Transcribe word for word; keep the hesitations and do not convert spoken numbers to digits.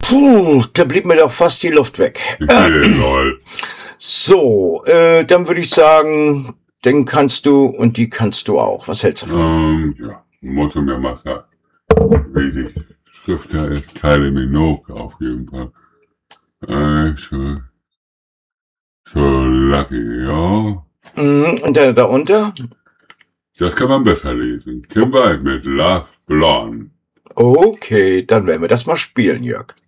Puh, da blieb mir doch fast die Luft weg. Lol. So, äh, dann würde ich sagen, den kannst du und die kannst du auch. Was hältst du davon? Ähm, ja, musst du mir mal sagen, wie die Schrift da ist, Kylie Minogue aufgeben kann. Also, so lucky, ja. Mhm, und der darunter? Das kann man besser lesen. Kimber mit Love Blonde. Okay, dann werden wir das mal spielen, Jörg.